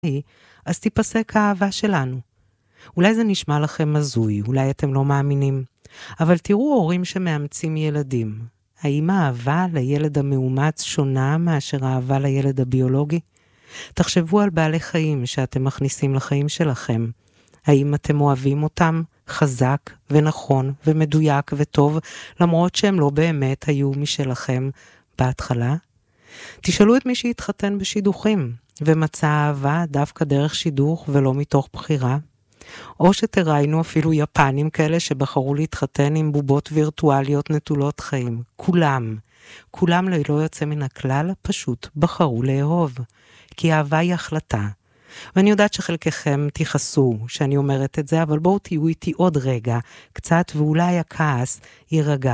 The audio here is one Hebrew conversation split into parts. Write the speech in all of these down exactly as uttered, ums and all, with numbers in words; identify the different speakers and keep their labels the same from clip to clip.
Speaker 1: אז תיפסק האהבה שלנו. אולי זה נשמע לכם מזוי, אולי אתם לא מאמינים, אבל תראו הורים שמאמצים ילדים. האם האהבה לילד המאומץ שונה מאשר האהבה לילד הביולוגי? תחשבו על בעלי חיים שאתם מכניסים לחיים שלכם. האם אתם אוהבים אותם חזק ונכון ומדויק וטוב, למרות שהם לא באמת היו משלכם בהתחלה? תשאלו את מי שהתחתן בשידוכים, ומצא אהבה דווקא דרך שידוך ולא מתוך בחירה. או שתראינו אפילו יפנים כאלה שבחרו להתחתן עם בובות וירטואליות נטולות חיים. כולם, כולם לא יוצא מן הכלל, פשוט בחרו לאהוב. כי אהבה היא החלטה. ואני יודעת שחלקכם תיחסו שאני אומרת את זה, אבל בואו תהיו איתי עוד רגע, קצת, ואולי הכעס יירגע.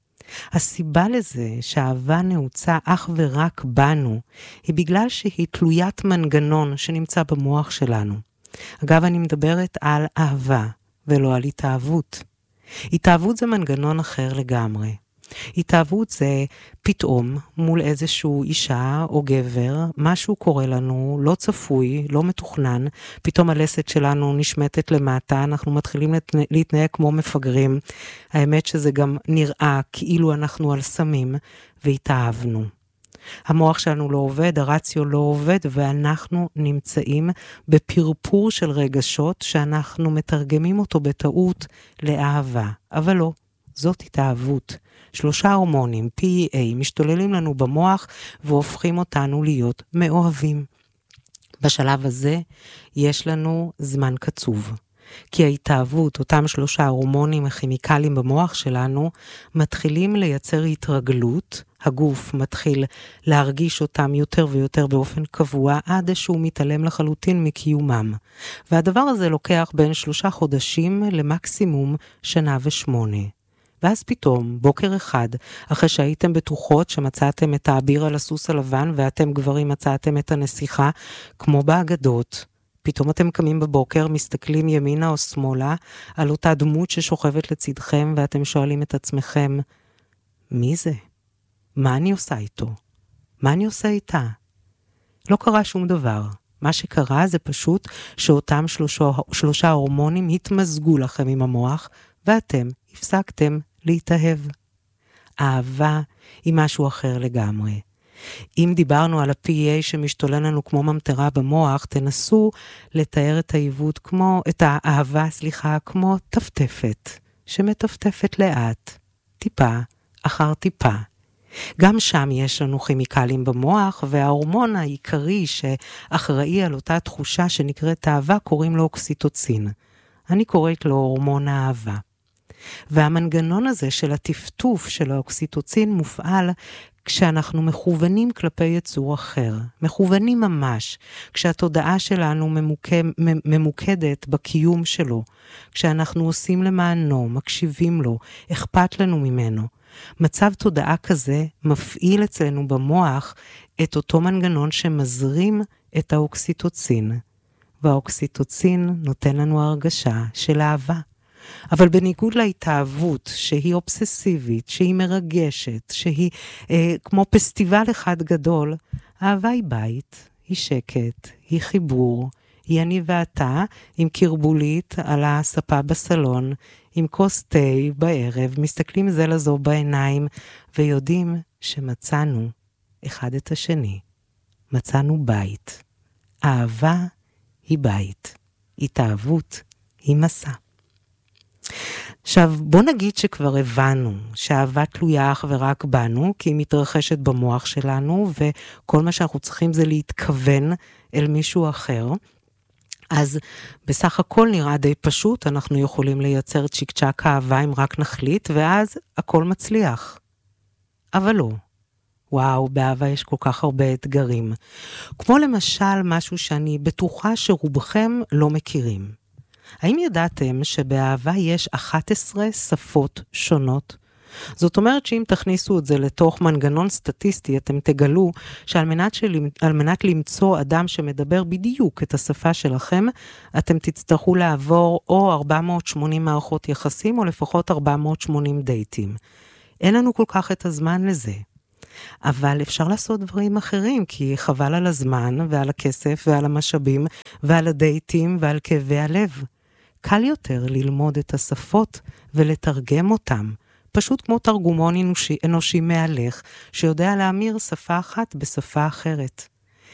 Speaker 1: הסיבה לזה שהאהבה נעוצה אך ורק בנו, היא בגלל שהיא תלוית מנגנון שנמצא במוח שלנו. אגב, אני מדברת על אהבה, ולא על התאהבות. התאהבות זה מנגנון אחר לגמרי. התאהבות זה פתאום מול איזשהו אישה או גבר, משהו קורה לנו, לא צפוי, לא מתוכנן, פתאום הלסת שלנו נשמטת למטה, אנחנו מתחילים להתנהג כמו מפגרים. האמת שזה גם נראה כאילו אנחנו על סמים, והתאהבנו. המוח שלנו לא עובד, הרציו לא עובד, ואנחנו נמצאים בפרפור של רגשות שאנחנו מתרגמים אותו בטעות לאהבה. אבל לא, זאת התאהבות. שלושה הורמונים, פי אי איי, משתוללים לנו במוח והופכים אותנו להיות מאוהבים. בשלב הזה יש לנו זמן קצוב. כי ההתאהבות, אותם שלושה הורמונים הכימיקליים במוח שלנו, מתחילים לייצר התרגלות, הגוף מתחיל להרגיש אותם יותר ויותר באופן קבוע, עד שהוא מתעלם לחלוטין מקיומם. והדבר הזה לוקח בין שלושה חודשים למקסימום שנה ושמונה. ואז פתאום, בוקר אחד, אחרי שהייתם בטוחות שמצאתם את האביר על הסוס הלבן, ואתם גברים מצאתם את הנסיכה, כמו באגדות, פתאום אתם קמים בבוקר, מסתכלים ימינה או שמאלה, על אותה דמות ששוכבת לצדכם, ואתם שואלים את עצמכם, מי זה? מה אני עושה איתו? מה אני עושה איתה? לא קרה שום דבר. מה שקרה זה פשוט שאותם שלושה, שלושה הורמונים התמזגו לכם עם המוח, ואתם הפסקתם להתאהב. אהבה היא משהו אחר לגמרי. אם דיברנו על ה-פי אי איי שמשתולל לנו כמו ממטרה במוח, תנסו לתאר את העיוות כמו, את האהבה, סליחה, כמו טפטפת, שמטפטפת לאט, טיפה אחר טיפה. גם שם יש לנו כימיקלים במוח, וההורמון העיקרי שאחראי על אותה תחושה שנקראת אהבה, קוראים לו אוקסיטוצין. אני קוראת לו הורמון האהבה. והמנגנון הזה של הטפטוף של האוקסיטוצין מופעל כשאנחנו מכוונים כלפי יצור אחר, מכוונים ממש, כשהתודעה שלנו ממוקד, ממוקדת בקיום שלו, כשאנחנו עושים למענו, מקשיבים לו, אכפת לנו ממנו. מצב תודעה כזה מפעיל אצלנו במוח את אותו מנגנון שמזרים את האוקסיטוצין, והאוקסיטוצין נותן לנו הרגשה של אהבה. אבל בניגוד להתאהבות, שהיא אובססיבית, שהיא מרגשת, שהיא אה, כמו פסטיבל אחד גדול, אהבה היא בית, היא שקט, היא חיבור, היא אני ואתה עם קרבולית על הספה בסלון, עם כוס תה בערב, מסתכלים זה לזו בעיניים, ויודעים שמצאנו אחד את השני. מצאנו בית. אהבה היא בית. התאהבות היא מסע. עכשיו, בוא נגיד שכבר הבנו שהאהבה תלויה אך ורק בנו, כי היא מתרחשת במוח שלנו, וכל מה שאנחנו צריכים זה להתכוון אל מישהו אחר. אז בסך הכל נראה די פשוט, אנחנו יכולים לייצר צ'יק-צ'ק אהבה אם רק נחליט, ואז הכל מצליח. אבל לא. וואו, באהבה יש כל כך הרבה אתגרים. כמו למשל משהו שאני בטוחה שרובכם לא מכירים. האם ידעתם שבאהבה יש אחת עשרה שפות שונות? זאת אומרת שאם תכניסו את זה לתוך מנגנון סטטיסטי, אתם תגלו שעל מנת, של... על מנת למצוא אדם שמדבר בדיוק את השפה שלכם, אתם תצטרכו לעבור או ארבע מאות ושמונים מערכות יחסים, או לפחות ארבע מאות ושמונים דייטים. אין לנו כל כך את הזמן לזה. אבל אפשר לעשות דברים אחרים, כי חבל על הזמן ועל הכסף ועל המשאבים ועל הדייטים ועל כאבי הלב. קל יותר ללמוד את השפות ולתרגם אותם, פשוט כמו תרגומון אנושי, אנושי מהלך, שיודע להמיר שפה אחת בשפה אחרת.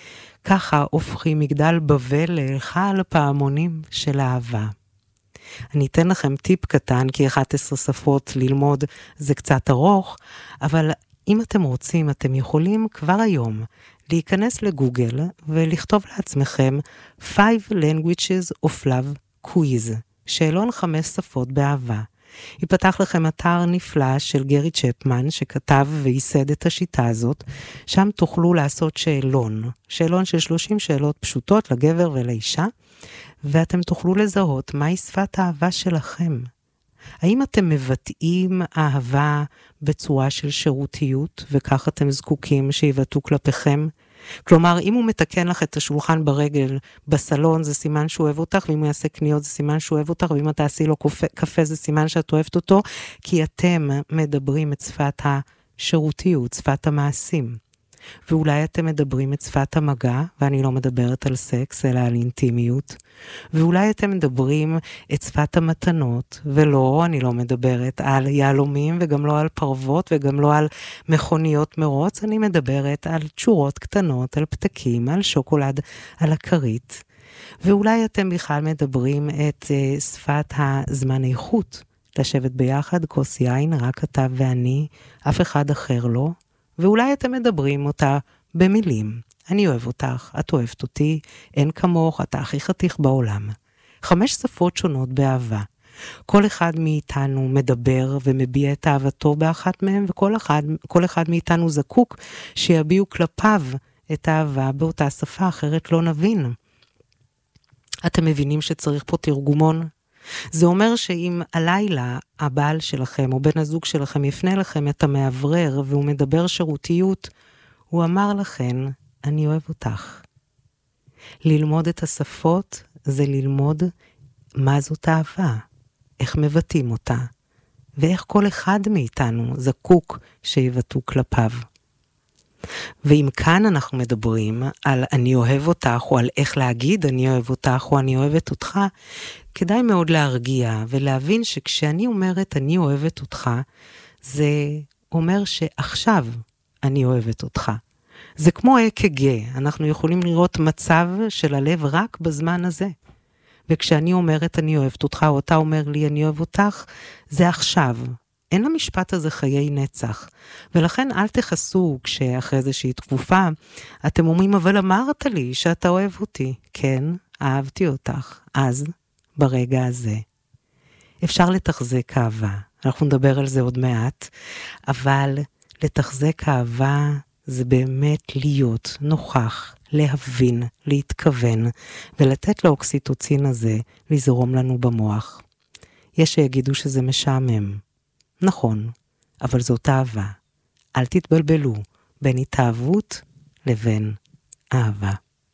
Speaker 1: ככה הופכים מגדל בבל להיכל פעמונים של אהבה. אני אתן לכם טיפ קטן, כי אחת עשרה שפות ללמוד זה קצת ארוך, אבל אם אתם רוצים, אתם יכולים כבר היום להיכנס לגוגל ולכתוב לעצמכם Five Languages of Love Quiz, שאלון חמש שפות באהבה. ייפתח לכם אתר נפלא של גרי צ'פמן, שכתב וייסד את השיטה הזאת. שם תוכלו לעשות שאלון, שאלון של שלושים שאלות פשוטות לגבר ולאישה, ואתם תוכלו לזהות מהי שפת האהבה שלכם. האם אתם מבטאים אהבה בצורה של שירותיות, וכך אתם זקוקים שיבטאו כלפיכם? כלומר, אם הוא מתקן לך את השולחן ברגל בסלון, זה סימן שהוא אוהב אותך, ואם הוא יעשה קניות, זה סימן שהוא אוהב אותך, ואם אתה עשי לו קפה, קפה, זה סימן שאת אוהבת אותו, כי אתם מדברים את שפת השירותיות, שפת המעשים. ואולי אתם מדברים את שפת המגע, ואני לא מדברת על סקס, אלא על אינטימיות. ואולי אתם מדברים את שפת המתנות, ולא, אני לא מדברת על יהלומים, וגם לא על פרוות, וגם לא על מכוניות מרוץ, אני מדברת על תשורות קטנות, על פתקים, על שוקולד, על הכרית. ואולי אתם בכלל מדברים את uh, שפת הזמן איכות, לשבת ביחד, כוס יין, רק אתה ואני, אף אחד אחר לא. ואולי אתם מדברים אותה במילים. אני אוהב אותך, את אוהבת אותי, אין כמוך, אתה הכי חתיך בעולם. חמש שפות שונות באהבה. כל אחד מאיתנו מדבר ומביע את אהבתו באחת מהם, וכל אחד, כל אחד מאיתנו זקוק שיביעו כלפיו את האהבה באותה שפה, אחרת לא נבין. אתם מבינים שצריך פה תרגומון? זה אומר שאם הלילה הבעל שלכם או בן הזוג שלכם יפנה לכם את המעברר והוא מדבר שירותיות, הוא אמר לכן, אני אוהב אותך. ללמוד את השפות זה ללמוד מה זאת אהבה, איך מבטאים אותה, ואיך כל אחד מאיתנו זקוק שיבטאו כלפיו. ואם כאן אנחנו מדברים על אני אוהב אותך, או על איך להגיד אני אוהב אותך, או אני אוהבת אותך, כדאי מאוד להרגיע ולהבין שכשאני אומרת אני אוהבת אותך, זה אומר שעכשיו אני אוהבת אותך. זה כמו אק"ג, אנחנו יכולים לראות מצב של הלב רק בזמן הזה. וכשאני אומרת אני אוהבת אותך, או אתה אומר לי אני אוהב אותך, זה עכשיו. אין למשפט הזה חיי נצח, ולכן אל תחסו כשאחרי איזושהי תקופה, אתם אומרים, אבל אמרת לי שאתה אוהב אותי. כן, אהבתי אותך, אז, ברגע הזה. אפשר לתחזק אהבה, אנחנו נדבר על זה עוד מעט, אבל לתחזק אהבה זה באמת להיות נוכח, להבין, להתכוון, ולתת לאוקסיטוצין הזה לזרום לנו במוח. יש שיגידו שזה משעמם. נכון, אבל זאת אהבה. אל תתבלבלו בין התאהבות לבין אהבה.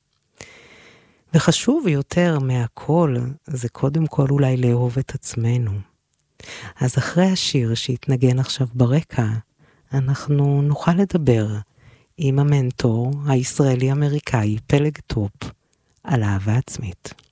Speaker 1: וחשוב יותר מהכל, זה קודם כל אולי לאהוב את עצמנו. אז אחרי השיר שהתנגן עכשיו ברקע, אנחנו נוכל לדבר עם המנטור הישראלי-אמריקאי פלג טופ על אהבה עצמית.